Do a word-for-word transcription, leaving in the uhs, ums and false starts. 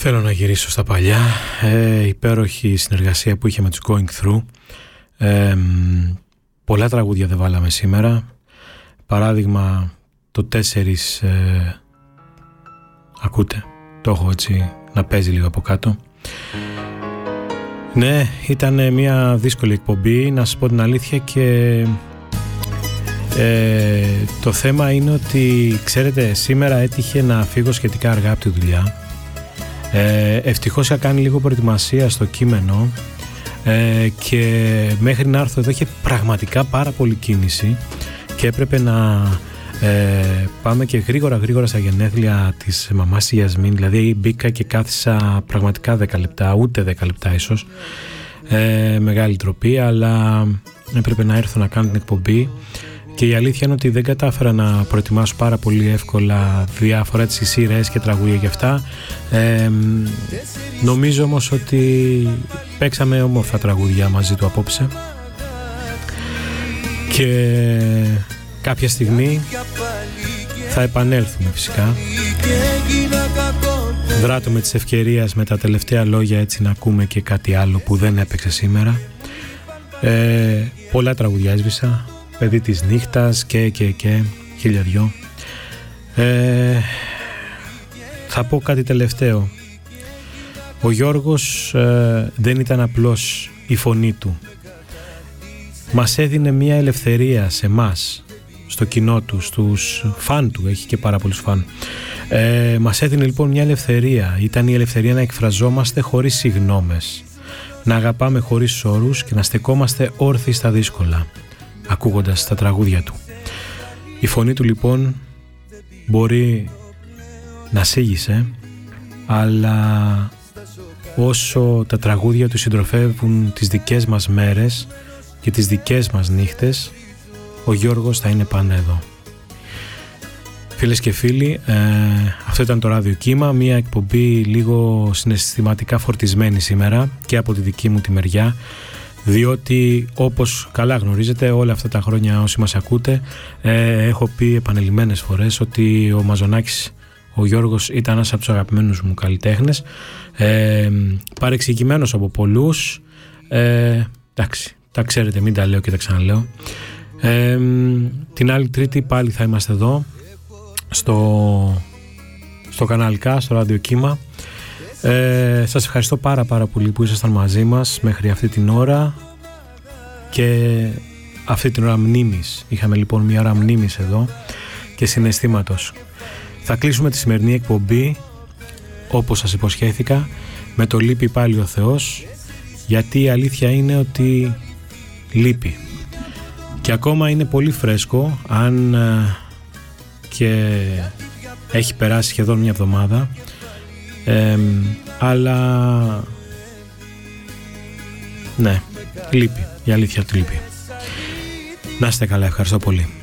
Θέλω να γυρίσω στα παλιά. Ε, υπέροχη συνεργασία που είχε με τους Going Through. Ε, πολλά τραγούδια δεν βάλαμε σήμερα. Παράδειγμα, το τέσσερις ε, ακούτε, το έχω έτσι να παίζει λίγο από κάτω. Ναι, ήταν μια δύσκολη εκπομπή, να σας πω την αλήθεια, και ε, το θέμα είναι ότι, ξέρετε, σήμερα έτυχε να φύγω σχετικά αργά από τη δουλειά. Ε, ευτυχώς είχα κάνει λίγο προετοιμασία στο κείμενο ε, και μέχρι να έρθω εδώ είχε πραγματικά πάρα πολύ κίνηση και έπρεπε να ε, πάμε και γρήγορα γρήγορα στα γενέθλια της μαμάς Ιασμίν. Δηλαδή μπήκα και κάθισα πραγματικά δέκα λεπτά, ούτε δέκα λεπτά ίσως, ε, μεγάλη τροπή, αλλά έπρεπε να έρθω να κάνω την εκπομπή. Και η αλήθεια είναι ότι δεν κατάφερα να προετοιμάσω πάρα πολύ εύκολα διάφορα τις σειρές και τραγούδια και αυτά. Ε, νομίζω όμως ότι παίξαμε όμορφα τραγούδια μαζί του απόψε. Και κάποια στιγμή θα επανέλθουμε φυσικά. Δράτω με τις ευκαιρίες με τα τελευταία λόγια, έτσι να ακούμε και κάτι άλλο που δεν έπαιξε σήμερα. Ε, πολλά τραγούδια έσβησα. Παιδί της νύχτας και και και χίλια δυο. Ε, θα πω κάτι τελευταίο. Ο Γιώργος ε, δεν ήταν απλώς η φωνή του. Μας έδινε μια ελευθερία σε μας, στο κοινό του, στους φαν του, έχει και πάρα πολλούς φαν. Ε, μας έδινε λοιπόν μια ελευθερία. Ήταν η ελευθερία να εκφραζόμαστε χωρίς συγγνώμες, να αγαπάμε χωρίς όρους και να στεκόμαστε όρθιοι στα δύσκολα, ακούγοντας τα τραγούδια του. Η φωνή του λοιπόν μπορεί να σίγησε, αλλά όσο τα τραγούδια του συντροφεύουν τις δικές μας μέρες και τις δικές μας νύχτες, ο Γιώργος θα είναι πάντα εδώ. Φίλες και φίλοι, ε, αυτό ήταν το Ράδιο Κύμα, μια εκπομπή λίγο συναισθηματικά φορτισμένη σήμερα και από τη δική μου τη μεριά, διότι όπως καλά γνωρίζετε όλα αυτά τα χρόνια όσοι μας ακούτε, ε, έχω πει επανελειμμένες φορές ότι ο Μαζονάκης, ο Γιώργος, ήταν ένας από τους αγαπημένους μου καλλιτέχνες, ε, παρεξηγημένος από πολλούς, ε, εντάξει, τα ξέρετε, μην τα λέω και τα ξαναλέω. Ε, την άλλη Τρίτη πάλι θα είμαστε εδώ στο, στο κανάλι K, στο Ράδιο Κύμα. Ε, σας ευχαριστώ πάρα πάρα πολύ που ήσασταν μαζί μας μέχρι αυτή την ώρα και αυτή την ώρα μνήμης. Είχαμε λοιπόν μια ώρα μνήμης εδώ και συναισθήματος. Θα κλείσουμε τη σημερινή εκπομπή, όπως σας υποσχέθηκα, με το «Λείπει πάλι ο Θεός», γιατί η αλήθεια είναι ότι λείπει και ακόμα είναι πολύ φρέσκο, αν και έχει περάσει σχεδόν μια εβδομάδα. Ε, αλλά ναι, λείπει, η αλήθεια του λείπει. Να είστε καλά, ευχαριστώ πολύ.